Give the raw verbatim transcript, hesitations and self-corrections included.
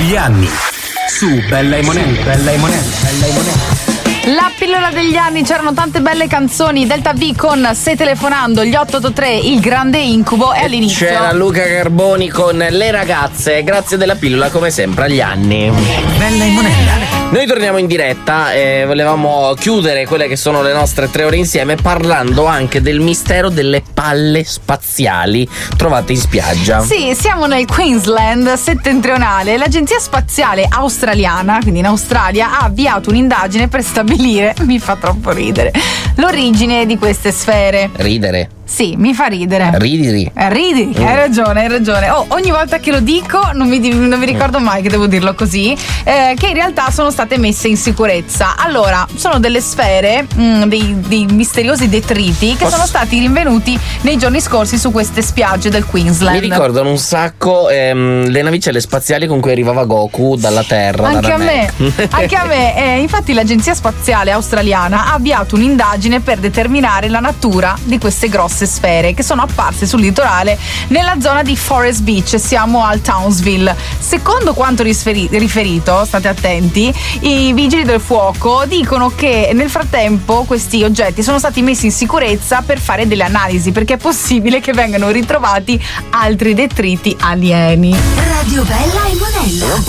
degli anni su Bella e Monella. Bella e Monella. Bella e Monella. La pillola degli anni, c'erano tante belle canzoni. Delta V con Stai telefonando, gli otto otto tre, Il grande incubo, e all'inizio c'era Luca Carboni con Le ragazze. Grazie della pillola come sempre agli anni. Bella e Monella. Noi torniamo in diretta e volevamo chiudere quelle che sono le nostre tre ore insieme parlando anche del mistero delle palle spaziali trovate in spiaggia. Sì, siamo nel Queensland settentrionale. L'agenzia spaziale australiana, quindi in Australia, ha avviato un'indagine per stabilire, mi fa troppo ridere, l'origine di queste sfere. Ridere? Sì, mi fa ridere. Ridiri. Eh, ridi, mm. hai ragione, hai ragione. Oh, ogni volta che lo dico non mi, non mi ricordo mai che devo dirlo così, eh, che in realtà sono state messe in sicurezza. Allora, sono delle sfere, mh, dei, dei misteriosi detriti che Posso... sono stati rinvenuti nei giorni scorsi su queste spiagge del Queensland. Mi ricordano un sacco ehm, le navicelle spaziali con cui arrivava Goku dalla Terra. Anche a me, anche a me. Eh, infatti l'agenzia spaziale australiana ha avviato un'indagine per determinare la natura di queste grosse sfere che sono apparse sul litorale nella zona di Forest Beach. Siamo al Townsville. Secondo quanto risferi- riferito, state attenti, i vigili del fuoco dicono che nel frattempo questi oggetti sono stati messi in sicurezza per fare delle analisi, perché è possibile che vengano ritrovati altri detriti alieni. Radio Bella e Monella.